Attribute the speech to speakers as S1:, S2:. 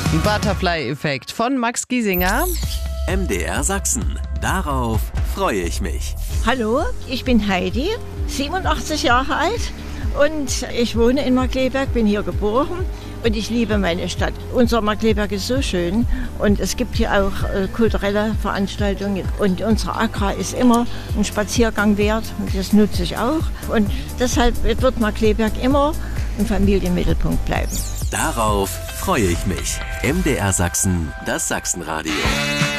S1: Butterfly-Effekt von Max Giesinger.
S2: MDR Sachsen. Darauf freue ich mich.
S3: Hallo, ich bin Heidi, 87 Jahre alt und ich wohne in Markkleeberg, bin hier geboren und ich liebe meine Stadt. Unser Markkleeberg ist so schön und es gibt hier auch kulturelle Veranstaltungen und unsere Agra ist immer ein Spaziergang wert und das nutze ich auch. Und deshalb wird Markkleeberg immer ein Familienmittelpunkt bleiben.
S2: Darauf freue ich mich. MDR Sachsen, das Sachsenradio.